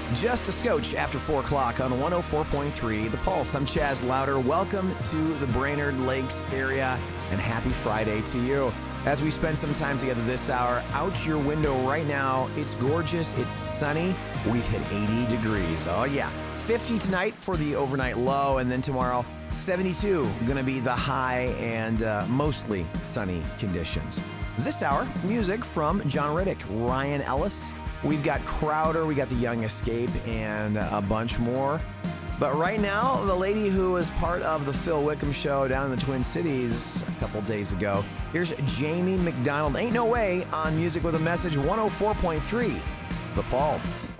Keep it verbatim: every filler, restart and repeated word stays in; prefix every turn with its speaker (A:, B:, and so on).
A: Just a scotch after four o'clock on one oh four point three The Pulse. I'm Chaz Louder. Welcome to the Brainerd Lakes area, and happy Friday to you. As we spend some time together this hour, out your window right now, it's gorgeous, it's sunny, we've hit eighty degrees. Oh yeah, fifty tonight for the overnight low, and then tomorrow, seventy-two, gonna be the high, and uh, mostly sunny conditions. This hour, music from John Riddick, Ryan Ellis. We've got Crowder, we got The Young Escape, and a bunch more. But right now, the lady who was part of the Phil Wickham show down in the Twin Cities a couple days ago, here's Jamie McDonald. Ain't No Way on Music with a Message, one oh four point three The Pulse.